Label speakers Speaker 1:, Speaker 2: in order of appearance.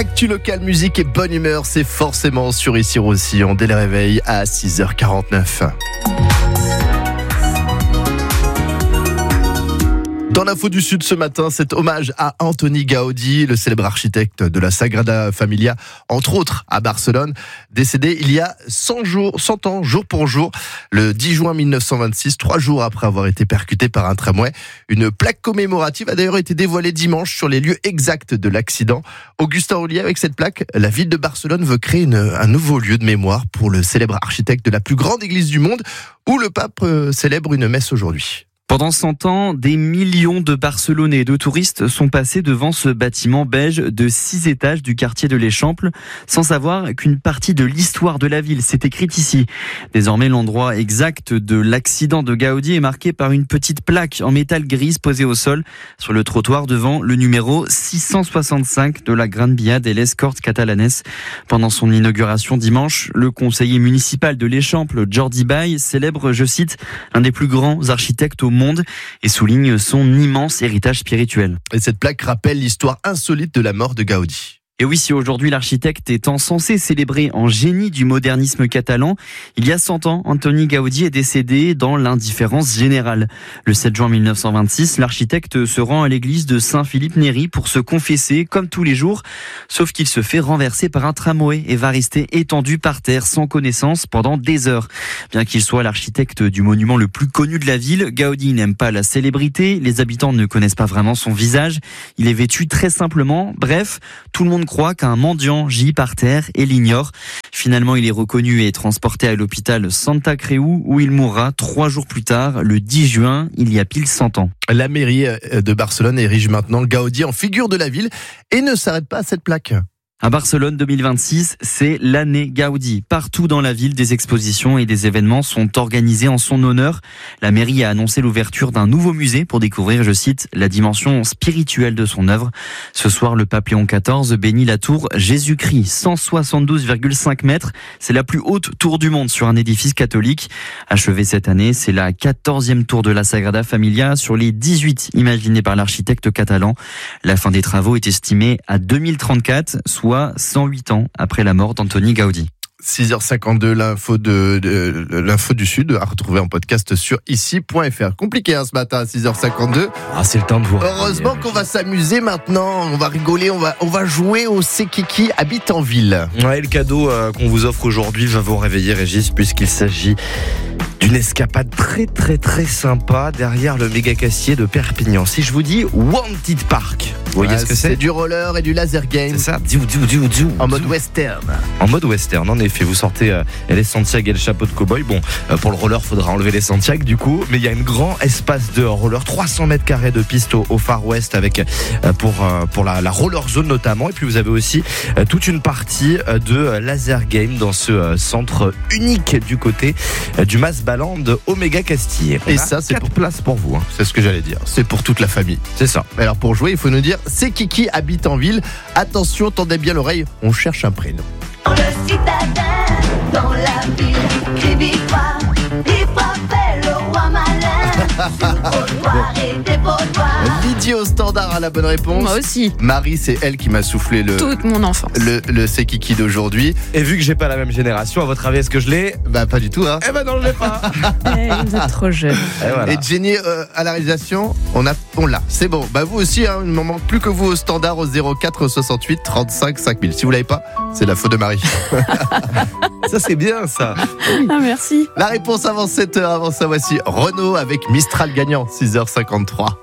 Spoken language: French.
Speaker 1: Actu local, musique et bonne humeur, c'est forcément sur Ici Roussillon dès le réveil à 6h49. Dans l'info du Sud ce matin, cet hommage à Antoni Gaudí, le célèbre architecte de la Sagrada Familia, entre autres à Barcelone, décédé il y a 100 ans, jour pour jour, le 10 juin 1926, 3 jours après avoir été percuté par un tramway. Une plaque commémorative a d'ailleurs été dévoilée dimanche sur les lieux exacts de l'accident. Augustin Ollier, avec cette plaque, la ville de Barcelone veut créer un nouveau lieu de mémoire pour le célèbre architecte de la plus grande église du monde, où le pape célèbre une messe aujourd'hui.
Speaker 2: Pendant 100 ans, des millions de Barcelonais et de touristes sont passés devant ce bâtiment beige de 6 étages du quartier de l'Eixample, sans savoir qu'une partie de l'histoire de la ville s'est écrite ici. Désormais, l'endroit exact de l'accident de Gaudí est marqué par une petite plaque en métal gris posée au sol sur le trottoir devant le numéro 665 de la Gran Via de les Corts Catalanes. Pendant son inauguration dimanche, le conseiller municipal de l'Eixample, Jordi Bay, célèbre, je cite, un des plus grands architectes au monde et souligne son immense héritage spirituel.
Speaker 1: Et cette plaque rappelle l'histoire insolite de la mort de Gaudí.
Speaker 2: Et oui, si aujourd'hui l'architecte est censé célébrer en génie du modernisme catalan, il y a 100 ans, Antoni Gaudí est décédé dans l'indifférence générale. Le 7 juin 1926, l'architecte se rend à l'église de Saint-Philippe Néri pour se confesser comme tous les jours, sauf qu'il se fait renverser par un tramway et va rester étendu par terre sans connaissance pendant des heures. Bien qu'il soit l'architecte du monument le plus connu de la ville, Gaudí n'aime pas la célébrité, les habitants ne connaissent pas vraiment son visage, il est vêtu très simplement, bref, tout le monde croit qu'un mendiant gît par terre et l'ignore. Finalement, il est reconnu et transporté à l'hôpital Santa Creu où il mourra 3 jours plus tard, le 10 juin, il y a pile 100 ans.
Speaker 1: La mairie de Barcelone érige maintenant Gaudí en figure de la ville et ne s'arrête pas à cette plaque.
Speaker 2: À Barcelone 2026, c'est l'année Gaudí. Partout dans la ville, des expositions et des événements sont organisés en son honneur. La mairie a annoncé l'ouverture d'un nouveau musée pour découvrir, je cite, la dimension spirituelle de son œuvre. Ce soir, le pape Léon XIV bénit la tour Jésus-Christ, 172,5 mètres. C'est la plus haute tour du monde sur un édifice catholique. Achevée cette année, c'est la 14e tour de la Sagrada Familia sur les 18 imaginées par l'architecte catalan. La fin des travaux est estimée à 2034, soit 108 ans après la mort d'Antoni Gaudí.
Speaker 1: 6h52, l'info du Sud à retrouver en podcast sur ici.fr. Compliqué ce matin à 6h52.
Speaker 2: C'est le temps de voir.
Speaker 1: Heureusement qu'on va s'amuser maintenant, on va rigoler, on va jouer au C'est Kiki habite en ville.
Speaker 3: Ouais, le cadeau qu'on vous offre aujourd'hui va vous réveiller, Régis, puisqu'il s'agit d'une escapade très très très sympa derrière le méga Cassier de Perpignan. Si je vous dis Wanted Park, vous voyez ce que c'est ?
Speaker 1: C'est du roller et du laser game.
Speaker 3: C'est ça,
Speaker 1: en mode western.
Speaker 3: En mode western, en effet. Vous sortez les Santiago et le chapeau de cow-boy. Bon, pour le roller, faudra enlever les Santiago du coup. Mais il y a un grand espace de roller, 300 mètres carrés de piste au Far West avec pour la roller zone notamment. Et puis vous avez aussi toute une partie de laser game dans ce centre unique du côté du Masbaland au méga Castille.
Speaker 1: Et ça, c'est
Speaker 3: 4 places pour vous.
Speaker 1: C'est ce que j'allais dire. C'est pour toute la famille.
Speaker 3: C'est ça.
Speaker 1: Alors pour jouer, il faut nous dire c'est Kiki habite en ville. Attention, tendez bien l'oreille, on cherche un prénom.
Speaker 4: Le citadin dans la ville crie victoire, il frappait le roi malin sur trottoir et dépotoir.
Speaker 1: Lydie au standard a la bonne réponse.
Speaker 5: Moi aussi.
Speaker 1: Marie, c'est elle qui m'a soufflé
Speaker 5: Toute mon enfance.
Speaker 1: le C'est Kiki d'aujourd'hui.
Speaker 3: Et vu que j'ai pas la même génération, à votre avis, est-ce que je l'ai ?
Speaker 1: Bah pas du tout hein.
Speaker 3: Eh ben non, je l'ai pas.
Speaker 5: Vous êtes trop jeune.
Speaker 3: Et voilà.
Speaker 1: Et Jenny à la réalisation, on l'a. C'est bon. Bah vous aussi, hein, il ne manque plus que vous au standard au 04 68 35 5000. Si vous l'avez pas, c'est la faute de Marie.
Speaker 3: Ça c'est bien ça.
Speaker 5: Ah, merci.
Speaker 1: La réponse avant 7h, avant ça voici Renaud avec Mistral gagnant, 6h53.